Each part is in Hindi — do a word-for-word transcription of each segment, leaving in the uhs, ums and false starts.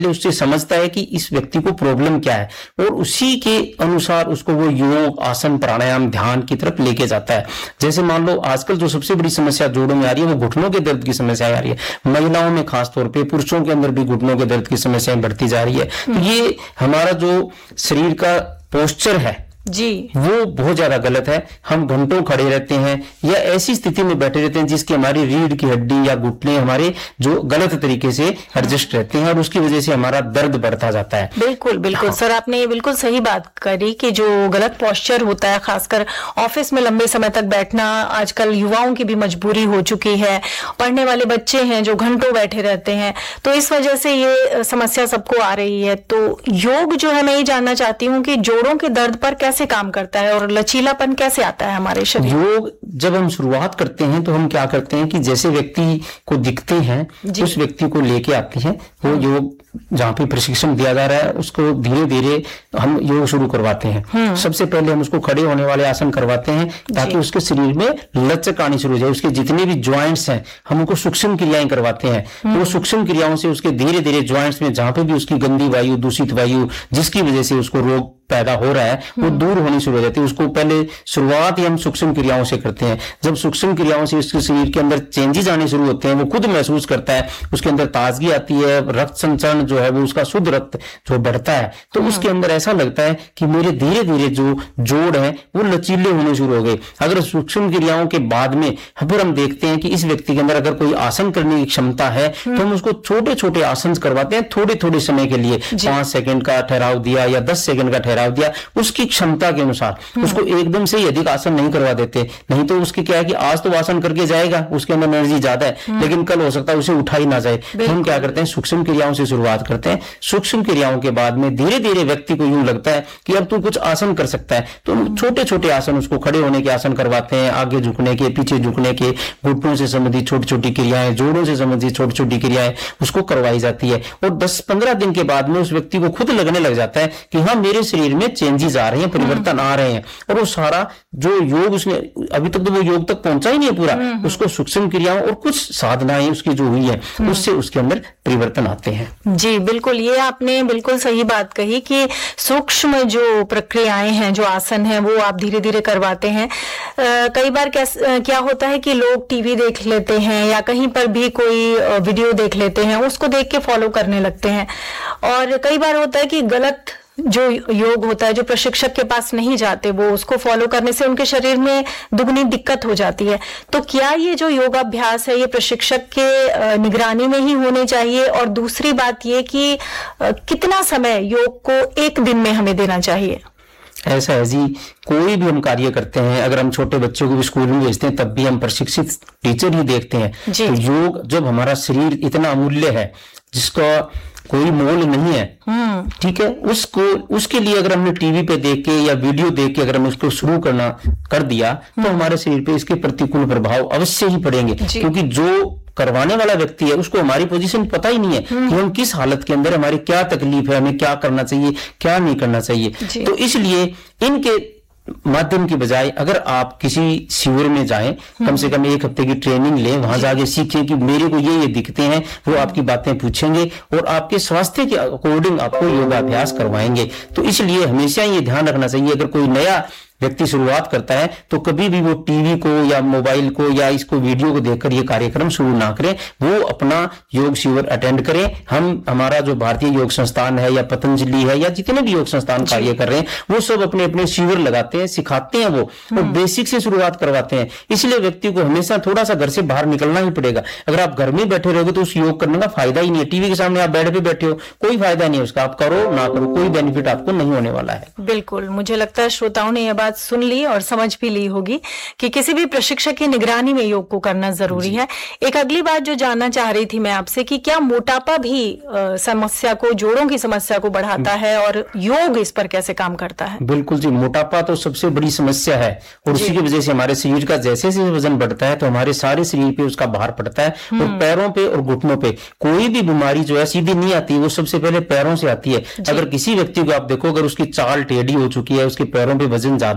उससे समझता है कि इस व्यक्ति को प्रॉब्लम क्या है और उसी के अनुसार उसको वो योग, आसन, प्राणायाम, ध्यान की तरफ लेके जाता है। जैसे मान लो आजकल जो सबसे बड़ी समस्या जोड़ों में आ रही है वो घुटनों के दर्द की समस्या आ रही है, महिलाओं में खास तौर पे, पुरुषों के अंदर भी घुटनों के दर्द की समस्याएं बढ़ती जा रही है। तो ये हमारा जो शरीर का पोस्चर है जी वो बहुत ज्यादा गलत है। हम घंटों खड़े रहते हैं या ऐसी स्थिति में बैठे रहते हैं जिसकी हमारी रीढ़ की हड्डी या घुटने हमारे जो गलत तरीके से एडजस्ट रहते हैं और उसकी वजह से हमारा दर्द बढ़ता जाता है। बिल्कुल बिल्कुल हाँ। सर आपने ये बिल्कुल सही बात करी कि जो गलत पोस्चर होता है, खासकर ऑफिस में लंबे समय तक बैठना आजकल युवाओं की भी मजबूरी हो चुकी है। पढ़ने वाले बच्चे हैं जो घंटों बैठे रहते हैं, तो इस वजह से ये समस्या सबको आ रही है। तो योग जो है, मैं ये जानना चाहती हूँ कि जोड़ों के दर्द पर कैसे काम करता है और लचीलापन कैसे आता है हमारे शरीर? योग जब हम शुरुआत करते हैं तो हम क्या करते हैं कि जैसे व्यक्ति को दिखते हैं उस व्यक्ति को लेके आते हैं। वो योग जहाँ पे प्रशिक्षण दिया जा रहा है उसको धीरे धीरे हम योग शुरू करवाते हैं। सबसे पहले हम उसको खड़े होने वाले आसन करवाते हैं ताकि उसके शरीर में लचक आनी शुरू हो जाए। उसके जितने भी ज्वाइंट्स हैं हम उनको सूक्ष्म क्रियाएं करवाते हैं। तो वो सूक्ष्म क्रियाओं से उसके धीरे धीरे ज्वाइंट्स में जहाँ पे भी उसकी गंदी वायु, दूषित वायु जिसकी वजह से उसको रोग पैदा हो रहा है वो दूर होनी शुरू हो जाती है। उसको पहले शुरुआत ही हम सूक्ष्म क्रियाओं से करते हैं। जब सूक्ष्म क्रियाओं से उसके शरीर के अंदर चेंजेस आने शुरू होते हैं, वो खुद महसूस करता है, उसके अंदर ताजगी आती है, रक्त संचरण जो है वो उसका शुद्ध रक्त जो बढ़ता है, तो उसके अंदर ऐसा लगता है कि मेरे धीरे धीरे जो जोड़ है वो लचीले होने शुरू हो गए। अगर सूक्ष्म क्रियाओं के बाद में फिर हम देखते हैं कि इस व्यक्ति के अंदर अगर कोई आसन करने की क्षमता है तो हम उसको छोटे छोटे आसन करवाते हैं थोड़े थोड़े समय के लिए। पांच सेकंड का ठहराव दिया या दस सेकंड का ठहराव दिया, उसकी क्षमता के अनुसार। उसको एकदम से ही अधिक आसन नहीं करवा देते, नहीं तो उसकी क्या है कि आज तो आसन करके जाएगा, उसके अंदर एनर्जी ज्यादा है, लेकिन कल हो सकता है उसे उठा ही ना जाए। हम क्या करते हैं, सूक्ष्म क्रियाओं से शुरुआत करते हैं। सूक्ष्म क्रियाओं के बाद में धीरे धीरे व्यक्ति को यूं लगता है कि अब तू कुछ आसन कर सकता है, तो छोटे छोटे आसन, उसको खड़े होने के आसन करवाते हैं, आगे झुकने के, पीछे झुकने के, घुटनों से संबंधित छोटी छोटी क्रियाएं, जोड़ों से संबंधित छोटी छोटी क्रियाएं उसको करवाई जाती है। और दस पंद्रह दिन के बाद में उस व्यक्ति को खुद लगने लग जाता है कि हाँ मेरे शरीर में चेंजेस आ रहे हैं, परिवर्तन आ रहे हैं। और वो सारा जो योग उसने अभी तक तो वो योग तक पहुंचा ही नहीं है पूरा, उसको सूक्ष्म क्रियाओं और कुछ साधनाएं उसकी जो हुई है उससे उसके अंदर परिवर्तन आते हैं। जी बिल्कुल, ये आपने बिल्कुल सही बात कही कि सूक्ष्म जो प्रक्रियाएं हैं, जो आसन है, वो आप धीरे धीरे करवाते हैं। आ, कई बार क्या क्या होता है कि लोग टीवी देख लेते हैं या कहीं पर भी कोई वीडियो देख लेते हैं, उसको देख के फॉलो करने लगते हैं। और कई बार होता है कि गलत जो योग होता है, जो प्रशिक्षक के पास नहीं जाते, वो उसको फॉलो करने से उनके शरीर में दुगनी दिक्कत हो जाती है। तो क्या ये जो योगाभ्यास है ये प्रशिक्षक के निगरानी में ही होने चाहिए? और दूसरी बात ये कि कितना समय योग को एक दिन में हमें देना चाहिए? ऐसा है जी, कोई भी हम कार्य करते हैं, अगर हम छोटे बच्चों को भी स्कूल में भेजते हैं तब भी हम प्रशिक्षित टीचर ही देखते हैं। तो योग, जब हमारा शरीर इतना अमूल्य है जिसका कोई मोल नहीं है, ठीक है, उसको उसके लिए अगर हमने टीवी पे देख के या वीडियो देख के अगर हम उसको शुरू करना कर दिया तो हमारे शरीर पे इसके प्रतिकूल प्रभाव अवश्य ही पड़ेंगे। क्योंकि जो करवाने वाला व्यक्ति है उसको हमारी पोजीशन पता ही नहीं है कि हम किस हालत के अंदर, हमारी क्या तकलीफ है, हमें क्या करना चाहिए, क्या नहीं करना चाहिए। तो इसलिए इनके माध्यम की बजाय अगर आप किसी शिविर में जाएं, कम से कम एक हफ्ते की ट्रेनिंग लें, वहां जाके सीखें कि मेरे को ये ये दिखते हैं, वो आपकी बातें पूछेंगे और आपके स्वास्थ्य के अकॉर्डिंग आपको योगाभ्यास करवाएंगे। तो इसलिए हमेशा ये ध्यान रखना चाहिए, अगर कोई नया व्यक्ति शुरुआत करता है तो कभी भी वो टीवी को या मोबाइल को या इसको वीडियो को देखकर ये कार्यक्रम शुरू ना करें, वो अपना योग शिविर अटेंड करें। हम हमारा जो भारतीय योग संस्थान है या पतंजलि है या जितने भी योग संस्थान कार्य कर रहे हैं वो सब अपने अपने शिविर लगाते हैं, सिखाते हैं, वो और बेसिक से शुरुआत करवाते हैं। इसलिए व्यक्ति को हमेशा थोड़ा सा घर से बाहर निकलना ही पड़ेगा। अगर आप घर में बैठे रहोगे तो उस योग करने का फायदा ही नहीं है। टीवी के सामने आप बेड पे बैठे हो, कोई फायदा नहीं है उसका, आप करो ना करो कोई बेनिफिट आपको नहीं होने वाला है। बिल्कुल, मुझे लगता है श्रोताओं ने यह बात सुन ली और समझ भी ली होगी कि किसी भी प्रशिक्षक की निगरानी में योग को करना जरूरी है। एक अगली बात जो जानना चाह रही थी मैं आपसे कि क्या मोटापा भी आ, समस्या को, जोड़ों की समस्या को बढ़ाता है और योग इस पर कैसे काम करता है? बिल्कुल जी, मोटापा तो सबसे बड़ी समस्या है और उसी की वजह से हमारे शरीर का जैसे जैसे वजन बढ़ता है तो हमारे सारे शरीर पे उसका भार पड़ता है और पैरों पे और घुटनों पे। कोई भी बीमारी जो है सीधी नहीं आती, वो सबसे पहले पैरों से आती है। अगर किसी व्यक्ति को आप देखो, अगर उसकी चाल टेढ़ी हो चुकी है, उसके पैरों पे वजन ज्यादा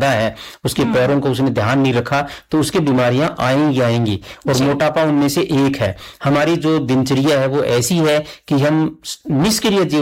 ज्यादा है, उसके पैरों को उसने ध्यान नहीं रखा, तो उसकी बीमारियां आएंगी आएंगी और मोटापा उनमें से एक है। हमारी जो दिनचर्या है वो ऐसी है कि हम निष्क्रिय